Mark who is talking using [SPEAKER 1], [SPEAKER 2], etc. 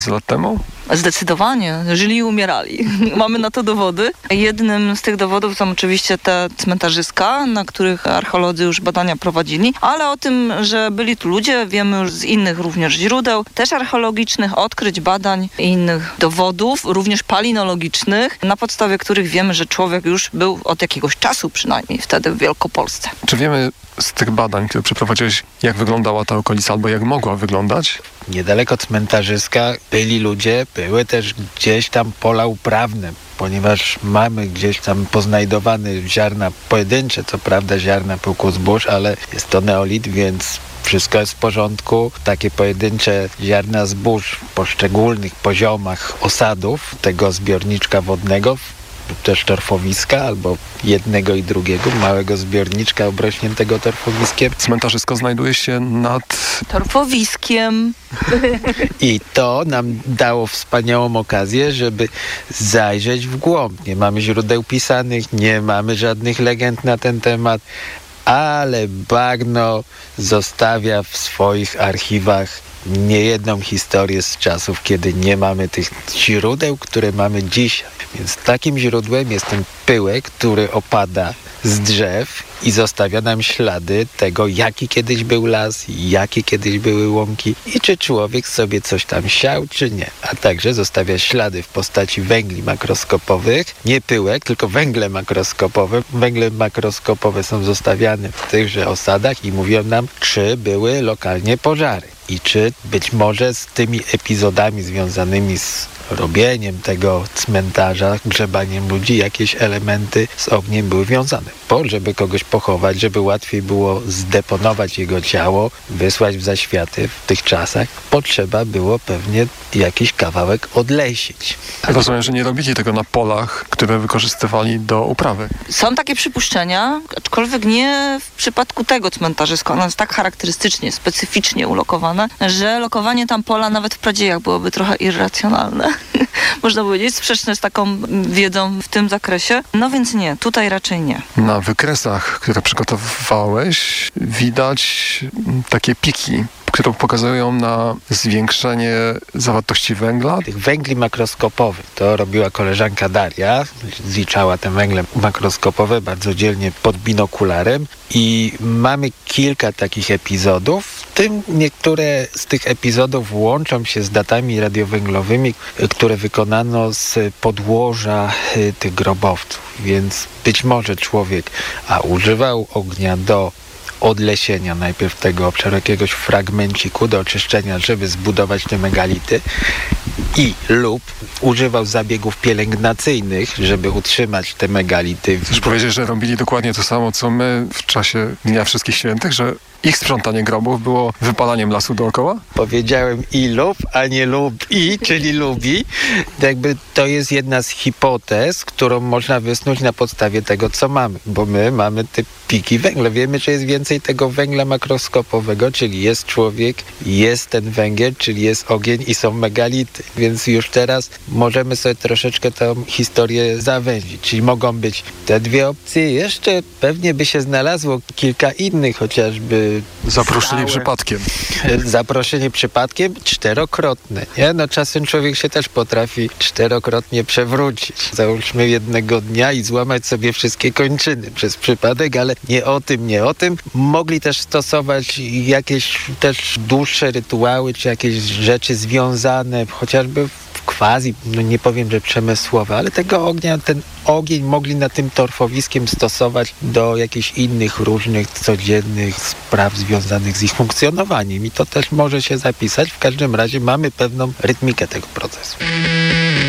[SPEAKER 1] z lat temu?
[SPEAKER 2] Zdecydowanie. Żyli i umierali. Mamy na to dowody. Jednym z tych dowodów są oczywiście te cmentarzyska, na których archeolodzy już badania prowadzili, ale o tym, że byli tu ludzie, wiemy już z innych również źródeł, też archeologicznych, odkryć, badań i innych dowodów, również palinologicznych, na podstawie których wiemy, że człowiek już był od jakiegoś czasu przynajmniej wtedy w Wielkopolsce.
[SPEAKER 1] Czy wiemy z tych badań, które przeprowadziłeś, jak wyglądała ta okolica albo jak mogła wyglądać?
[SPEAKER 3] Niedaleko cmentarzyska byli ludzie, były też gdzieś tam pola uprawne, ponieważ mamy gdzieś tam poznajdowane ziarna pojedyncze, co prawda ziarna pyłku zbóż, ale jest to neolit, więc wszystko jest w porządku. Takie pojedyncze ziarna zbóż w poszczególnych poziomach osadów tego zbiorniczka wodnego, też torfowiska, albo jednego i drugiego, małego zbiorniczka obrośniętego torfowiskiem.
[SPEAKER 1] Cmentarzysko znajduje się nad
[SPEAKER 2] Torfowiskiem.
[SPEAKER 3] I to nam dało wspaniałą okazję, żeby zajrzeć w głąb. Nie mamy źródeł pisanych, nie mamy żadnych legend na ten temat, ale bagno zostawia w swoich archiwach niejedną historię z czasów, kiedy nie mamy tych źródeł, które mamy dzisiaj. Więc takim źródłem jest ten pyłek, który opada z drzew i zostawia nam ślady tego, jaki kiedyś był las, jakie kiedyś były łąki i czy człowiek sobie coś tam siał, czy nie. A także zostawia ślady w postaci węgli makroskopowych, nie pyłek, tylko węgle makroskopowe. Węgle makroskopowe są zostawiane w tychże osadach i mówią nam, czy były lokalnie pożary i czy być może z tymi epizodami związanymi z robieniem tego cmentarza, grzebaniem ludzi, jakieś elementy z ogniem były wiązane. Bo żeby kogoś pochować, żeby łatwiej było zdeponować jego ciało, wysłać w zaświaty w tych czasach, potrzeba było pewnie jakiś kawałek odlesić.
[SPEAKER 1] Rozumiem, że nie robili tego na polach, które wykorzystywali do uprawy.
[SPEAKER 2] Są takie przypuszczenia, aczkolwiek nie w przypadku tego cmentarzyska. Ono jest tak charakterystycznie, specyficznie ulokowane, że lokowanie tam pola nawet w pradziejach byłoby trochę irracjonalne. Można powiedzieć, sprzeczne z taką wiedzą w tym zakresie. No więc nie, tutaj raczej nie.
[SPEAKER 1] Na wykresach, które przygotowywałeś, widać takie piki, które pokazują na zwiększenie zawartości węgla.
[SPEAKER 3] Tych węgli makroskopowych to robiła koleżanka Daria. Zliczała te węgle makroskopowe bardzo dzielnie pod binokularem i mamy kilka takich epizodów. W tym niektóre z tych epizodów łączą się z datami radiowęglowymi, które wykonano z podłoża tych grobowców. Więc być może człowiek używał ognia do odlesienia najpierw tego obszaru, jakiegoś fragmenciku do oczyszczenia, żeby zbudować te megality lub używał zabiegów pielęgnacyjnych, żeby utrzymać te megality.
[SPEAKER 1] Chcesz powiedzieć, że robili dokładnie to samo, co my w czasie Dnia Wszystkich Świętych, że ich sprzątanie grobów było wypalaniem lasu dookoła?
[SPEAKER 3] Powiedziałem lub, a nie czyli lubi. Jakby to jest jedna z hipotez, którą można wysnuć na podstawie tego, co mamy, bo my mamy te piki węgla. Wiemy, że jest więcej tego węgla makroskopowego, czyli jest człowiek, jest ten węgiel, czyli jest ogień i są megality. Więc już teraz możemy sobie troszeczkę tą historię zawęzić. Czyli mogą być te dwie opcje. Jeszcze pewnie by się znalazło kilka innych, chociażby
[SPEAKER 1] Zaproszenie przypadkiem.
[SPEAKER 3] Zaproszenie przypadkiem czterokrotne. Nie? No czasem człowiek się też potrafi czterokrotnie przewrócić. Załóżmy jednego dnia i złamać sobie wszystkie kończyny przez przypadek, ale nie o tym. Mogli też stosować jakieś też dłuższe rytuały, czy jakieś rzeczy związane, chociażby quasi, nie powiem, że przemysłowe, ale tego ognia, ten ogień mogli na tym torfowiskiem stosować do jakichś innych różnych codziennych spraw związanych z ich funkcjonowaniem i to też może się zapisać. W każdym razie mamy pewną rytmikę tego procesu.